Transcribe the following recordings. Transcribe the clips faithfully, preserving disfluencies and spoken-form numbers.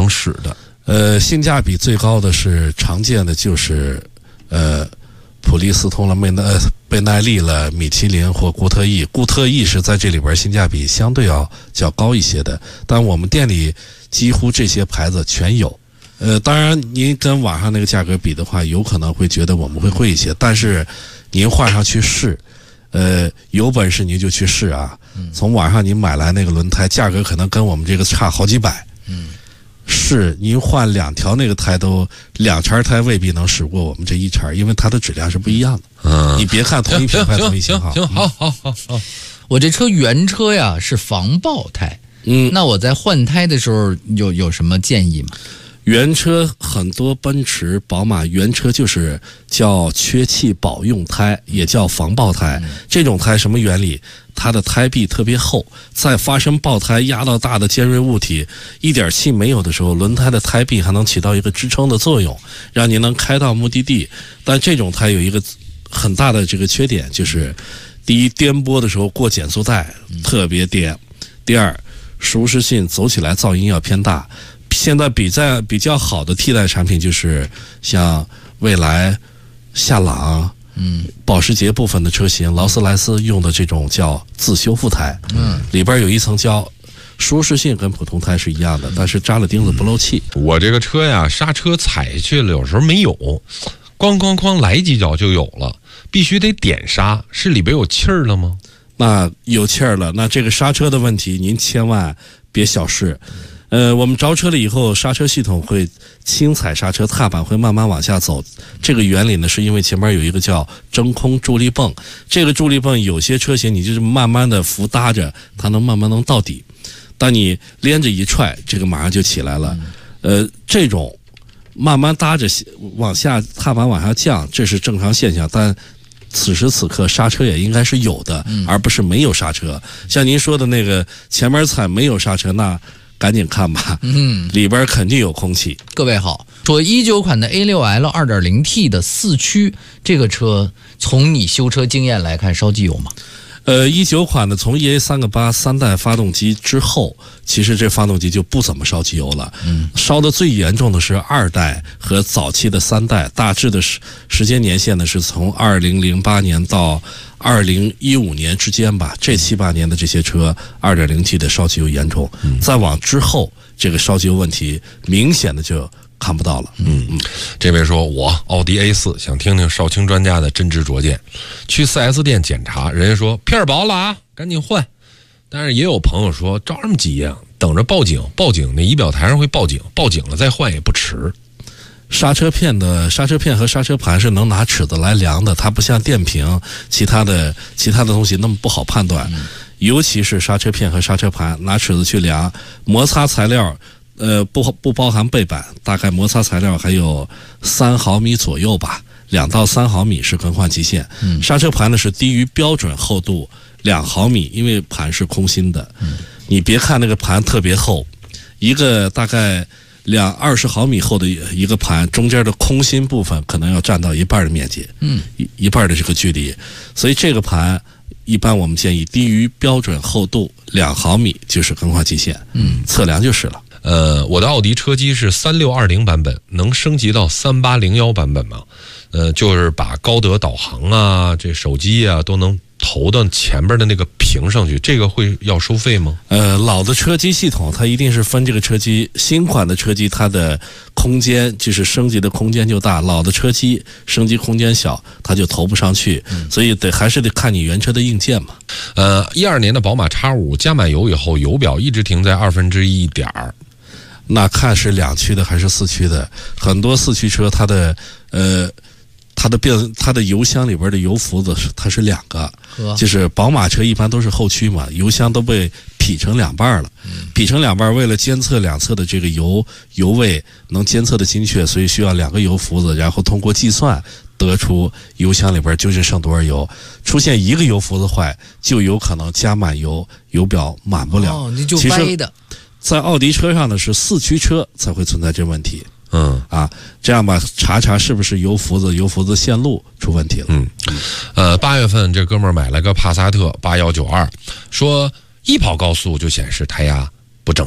能使的？ 呃，性价比最高的是常见的就是呃。普利司通了、贝奈贝耐利了、米其林或固特异，固特异是在这里边性价比相对要较高一些的，但我们店里几乎这些牌子全有。呃，当然您跟网上那个价格比的话，有可能会觉得我们会贵一些，但是您换上去试，呃，有本事您就去试啊。从网上您买来那个轮胎，价格可能跟我们这个差好几百。嗯。是您换两条那个胎都两茬胎未必能使过我们这一茬，因为它的质量是不一样的。嗯，你别看同一品牌同一型号。 行，好好好好。 我这车原车呀是防爆胎，嗯，那我在换胎的时候有有什么建议吗？ 原车很多奔驰、宝马原车就是叫缺气保用胎，也叫防爆胎。嗯、这种胎什么原理？它的胎壁特别厚，在发生爆胎压到大的尖锐物体一点气没有的时候，轮胎的胎壁还能起到一个支撑的作用，让你能开到目的地。但这种胎有一个很大的这个缺点，就是第一，颠簸的时候过减速带特别颠；第二，舒适性走起来噪音要偏大。现在比在比较好的替代产品就是像蔚来、夏朗。嗯，保时捷部分的车型，劳斯莱斯用的这种叫自修复胎，嗯，里边有一层胶，舒适性跟普通胎是一样的，但是扎了钉子不漏气。 嗯、我这个车呀，刹车踩下去了，有时候没有，咣咣咣来几脚就有了，必须得点刹，是里边有气儿了吗？ 那有气儿了，那这个刹车的问题您千万别小视。呃，我们着车了以后，刹车系统会轻踩刹车，踏板会慢慢往下走。这个原理呢，是因为前面有一个叫真空助力泵，这个助力泵有些车型你就是慢慢的扶搭着，它能慢慢能到底。当你连着一踹，这个马上就起来了。呃，这种慢慢搭着往下，踏板往下降，这是正常现象，但此时此刻刹车也应该是有的，而不是没有刹车。像您说的那个前面踩没有刹车，那赶紧看吧，嗯，里边肯定有空气。 各位好，说一九款的 A 六 L 二点零 T 的四驱这个车，从你修车经验来看，烧机油吗？ 呃，一九款的从 E A 三个八三代发动机之后，其实这发动机就不怎么烧机油了。嗯，烧的最严重的是二代和早期的三代，大致的时时间年限呢是从二零零八年到二零一五年之间吧。这七八年的这些车 二点零 T 的烧机油严重，嗯、再往之后，这个烧机油问题明显的就看不到了。 嗯嗯，这位说，我奥迪 A 四想听听少卿专家的真知灼见。去 四 S 店检查，人家说片儿薄了啊，赶紧换。但是也有朋友说，着什么急呀、啊？等着报警，报警那仪表台上会报警，报警了再换也不迟。 刹车片的刹车片和刹车盘是能拿尺子来量的，它不像电瓶其他的其他的东西那么不好判断。嗯、尤其是刹车片和刹车盘，拿尺子去量，摩擦材料。呃，不不包含背板，大概摩擦材料还有三毫米左右吧，两到三毫米是更换极限。嗯、刹车盘呢是低于标准厚度两毫米，因为盘是空心的。嗯、你别看那个盘特别厚，一个大概两二十毫米厚的一个盘，中间的空心部分可能要占到一半的面积，嗯，一一半的这个距离，所以这个盘一般我们建议低于标准厚度两毫米就是更换极限，嗯，测量就是了。 呃，我的奥迪车机是三六二零版本，能升级到三八零幺版本吗？呃，就是把高德导航啊，这手机啊都能投到前边的那个屏上去，这个会要收费吗？ 呃，老的车机系统它一定是分这个车机，新款的车机它的空间就是升级的空间就大，老的车机升级空间小，它就投不上去，嗯、所以得还是得看你原车的硬件嘛。 呃，一二年的宝马 X 五加满油以后，油表一直停在二分之一点儿。 那看是两驱的还是四驱的，很多四驱车它的呃它的变它的油箱里边的油浮子它是两个，就是宝马车一般都是后驱嘛，油箱都被劈成两半了，嗯、劈成两半为了监测两侧的这个油油位能监测的精确，所以需要两个油浮子，然后通过计算得出油箱里边究竟剩多少油。出现一个油浮子坏，就有可能加满油，油表满不了。 哦，那就歪的。 在奥迪车上呢，是四驱车才会存在这问题。 嗯啊，这样吧，查查是不是油浮子、油浮子线路出问题了。 嗯，呃，八月份这哥们儿买了个帕萨特八幺九二，说一跑高速就显示胎压不正常，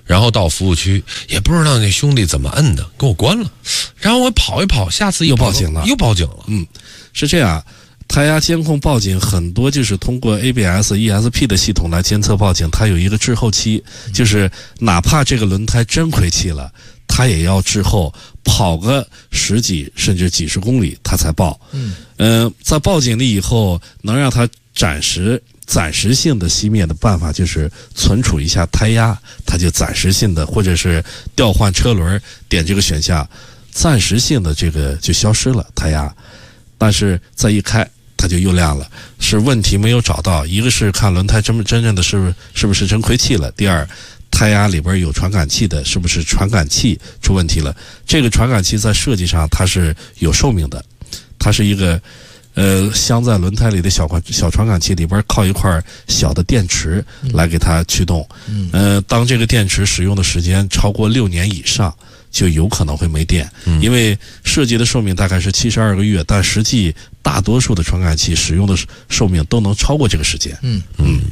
然后到服务区，也不知道那兄弟怎么摁的，给我关了。然后我跑一跑，下次又报警了， 又报警了。 嗯，是这样。胎压监控报警很多就是通过 A B S、E S P 的系统来监测报警，它有一个滞后期，就是哪怕这个轮胎真亏气了，它也要滞后跑个十几甚至几十公里，它才报。嗯，呃，在报警了以后，能让它暂时。暂时性的熄灭的办法就是存储一下胎压，它就暂时性的，或者是调换车轮，点这个选项，暂时性的这个就消失了胎压，但是再一开它就又亮了，是问题没有找到，一个是看轮胎真真正的是是不是真亏气了，第二胎压里边有传感器的，是不是传感器出问题了？这个传感器在设计上它是有寿命的，它是一个呃，镶在轮胎里的小小传感器里边靠一块小的电池来给它驱动。嗯，呃，当这个电池使用的时间超过六年以上，就有可能会没电。嗯，因为设计的寿命大概是七十二个月，但实际大多数的传感器使用的寿命都能超过这个时间。 嗯嗯。